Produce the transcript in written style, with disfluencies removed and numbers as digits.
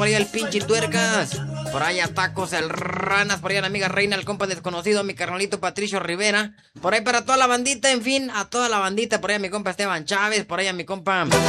por allá el pinche tuercas, por allá tacos, el ranas, por allá la amiga Reina, el compa desconocido, mi carnalito Patricio Rivera, por ahí para toda la bandita, en fin, a toda la bandita, por allá mi compa Esteban Chávez, por allá mi compa